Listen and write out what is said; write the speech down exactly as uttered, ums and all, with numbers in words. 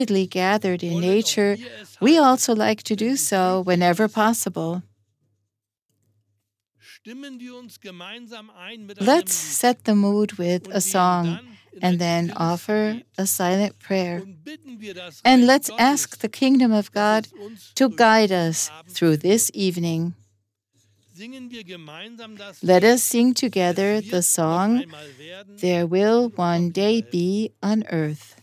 gathered in nature, we also like to do so whenever possible. Let's set the mood with a song and then offer a silent prayer. And let's ask the kingdom of God to guide us through this evening. Let us sing together the song, There Will One Day Be on Earth.